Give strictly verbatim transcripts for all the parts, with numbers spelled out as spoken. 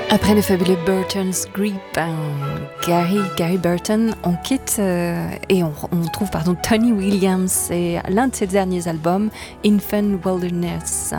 Après le fabuleux Burton's Grip, hein, Gary, Gary Burton, on quitte euh, et on, on trouve pardon, Tony Williams et l'un de ses derniers albums, Infant Wilderness.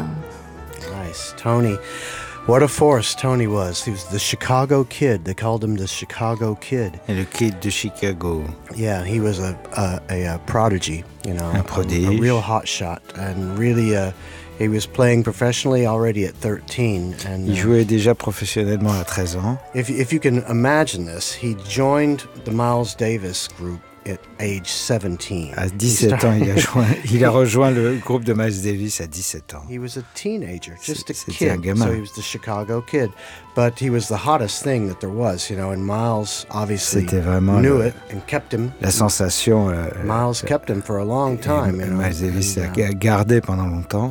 Nice, Tony. What a force Tony was. He was the Chicago Kid. They called him the Chicago Kid. Et le Kid de Chicago. Yeah, he was a a, a, a prodigy, you know, Un prodige. a, a real hot shot, and really, uh, he was playing professionally already at thirteen. And Il jouait déjà professionnellement à treize ans. if if you can imagine this, he joined the Miles Davis group at age seventeen. À dix-sept ans, il a, joint, il a rejoint le groupe de Miles Davis à dix-sept ans. He was a teenager, just a C'était un kid. gamin. So he was the Chicago Kid, but he was the hottest thing that there was, you know. And Miles obviously C'était vraiment knew le- it and kept him. La sensation. euh, Miles kept him for a long time, et you know. Miles Davis and, l'a uh, gardé pendant longtemps.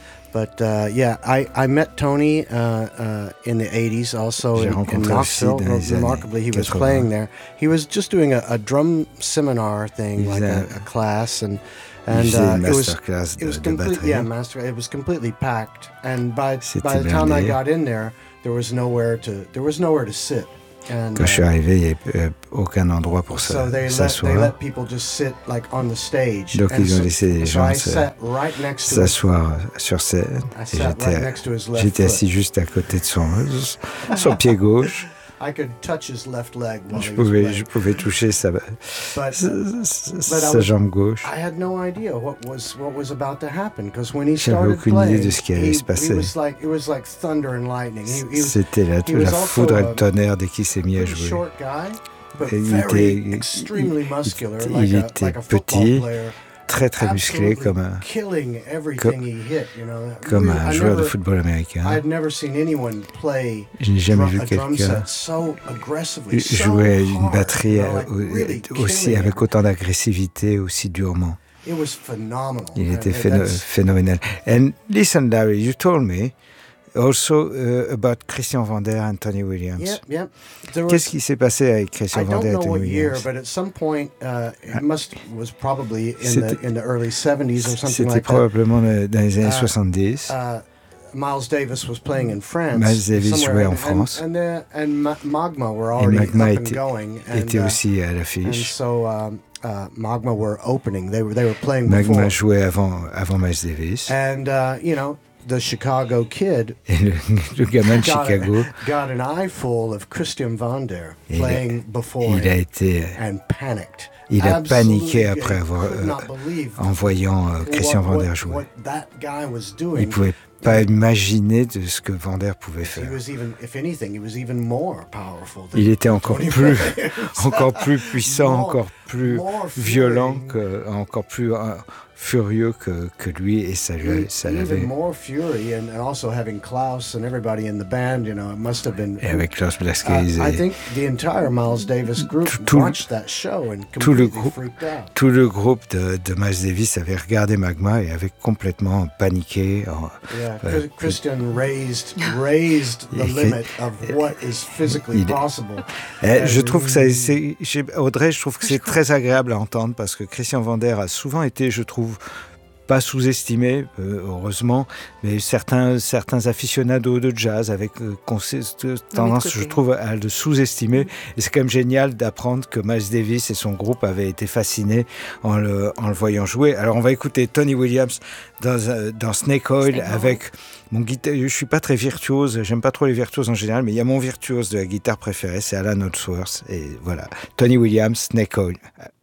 But uh, yeah, I, I met Tony uh, uh, in the eighties also J'ai in, in rencontré aussi Knoxville. dans les années Remarkably, he was quatre-vingts. playing there. He was just doing a, a drum seminar thing, Il like a, faisait- a class, and Il and faisait uh, une it was masterclass it de, was de complete. batterie. Yeah, master. It was completely packed, and by C'était by the time I blindé. got in there, there was nowhere to there was nowhere to sit. And Quand je suis uh, arrivé, il n'y avait euh, aucun endroit pour so s'a- they let they s'asseoir. let people just sit like on the stage. Donc, And ils ont so, laissé les so gens I se- sat right next to his s'asseoir sur scène. I Et sat right j'étais, next to his left j'étais foot. assis juste à côté de son, son pied gauche. I could touch his left leg while Je he was pouvais, playing. je pouvais toucher sa, But sa, sa- I sa was- jambe gauche. I had no idea what was what was about to happen because when he J'avais started aucune playing, idée de ce qui allait he, se passer. he was like it was like thunder and lightning. He, he was C'était la, he was la also foudre et a le tonnerre dès qu'il s'est mis à pretty jouer. short guy, but Et il very était- extremely il- muscular, il like a, était like a football petit, player. Très très musclé Absolutely comme un, killing everything he hit, you know. comme Really, un I joueur de never- football américain. I had never seen anyone play Je n'ai jamais drum- vu a drum quelqu'un set so aggressively, so jouer une hard, batterie you know, like au- really aussi killing avec everything. autant d'agressivité, aussi durement. It was phenomenal. Il And- était and phéno- that's- phénoménal. And listen, Larry, you told me also uh, about Christian Vander and Tony Williams. Yep, yep. There Qu'est-ce was, qui s'est passé avec I Christian don't Vander et know Tony what year, Williams? but at some point, uh, it must was probably in the C'était- in the early seventies or something C'était like that. probablement dans les années Uh, soixante-dix. Uh, Miles Davis was playing in France. Miles Davis somewhere, jouait en and- France. and and, uh, and Ma- Magma were Et already Magma up and était, going, and, était uh, aussi à and l'affiche. so um, uh, Magma were opening. They were they were playing before, Magma jouait avant, avant Miles Davis. and uh, you know the Chicago Kid Et le, le gamin de got, Chicago, got an eyeful of Christian Vander il a, playing before il a him été... and panicked. Il a paniqué Absolutely après avoir, could euh, not believe en voyant euh, Christian what- Vander what- jouer. what that guy was doing. Il ne pouvait pas imaginer de ce que Vander pouvait He faire. was even, if anything, he was even more powerful than Il était encore Tony plus, Williams. encore plus puissant, More- encore plus more violent, fury. que, encore plus euh, furieux que, que lui, et ça, lui- ça l'avait. Even more fury, and, and also having Klaus and everybody in the band, you know, it must have been. Et avec Klaus Uh, Blaskis, I et think the entire Miles Davis group Tout- watched that show and tout le completely groupe- freaked out. tout le groupe de, de Miles Davis avait regardé Magma et avait complètement paniqué. en- Yeah, Ouais. Chris- Christian raised raised the Il- limit of what is physically il- possible. Eh, je Euh, trouve que ça, c'est, j'ai- Audrey, je trouve que c'est très agréable à entendre parce que Christian Vander a souvent été, je trouve, pas sous-estimé, euh, heureusement, mais certains, certains aficionados de jazz avec euh, consist- tendance, côté. je trouve, à le sous-estimer. Et c'est quand même génial d'apprendre que Miles Davis et son groupe avaient été fascinés en le, en le voyant jouer. Alors on va écouter Tony Williams dans, euh, dans Snake Oil Snake Oil. avec mon guitare. Je suis pas très virtuose, j'aime pas trop les virtuoses en général, mais il y a mon virtuose de la guitare préféré, c'est Alan Holdsworth. Et voilà, Tony Williams, Snake Oil.